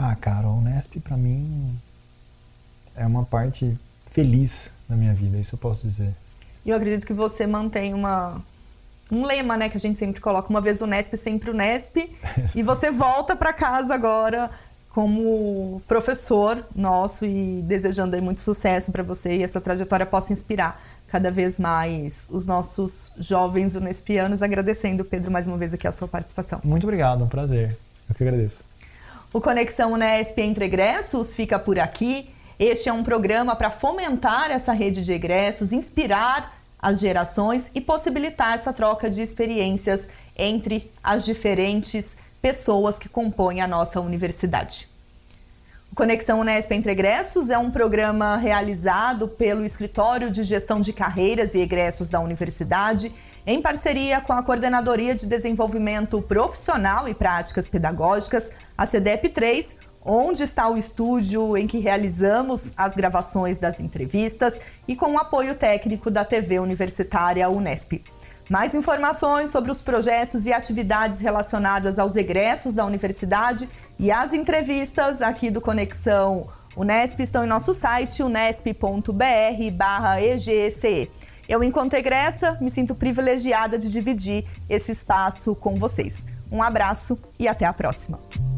Cara, a Unesp pra mim é uma parte feliz da minha vida, isso eu posso dizer. E eu acredito que você mantém um lema, né, que a gente sempre coloca, uma vez Unesp, sempre Unesp, e você volta para casa agora como professor nosso e desejando aí muito sucesso para você e essa trajetória possa inspirar cada vez mais os nossos jovens unespianos. Agradecendo, Pedro, mais uma vez aqui a sua participação. Muito obrigado, um prazer. Eu que agradeço. O Conexão Unesp Entre Egressos fica por aqui. Este é um programa para fomentar essa rede de egressos, inspirar as gerações e possibilitar essa troca de experiências entre as diferentes pessoas que compõem a nossa universidade. O Conexão Unesp Entre Egressos é um programa realizado pelo Escritório de Gestão de Carreiras e Egressos da Universidade, em parceria com a Coordenadoria de Desenvolvimento Profissional e Práticas Pedagógicas, a CDEP 3, onde está o estúdio em que realizamos as gravações das entrevistas e com o apoio técnico da TV Universitária Unesp. Mais informações sobre os projetos e atividades relacionadas aos egressos da universidade e as entrevistas aqui do Conexão Unesp estão em nosso site unesp.br/EGCE. Eu, enquanto egressa, me sinto privilegiada de dividir esse espaço com vocês. Um abraço e até a próxima!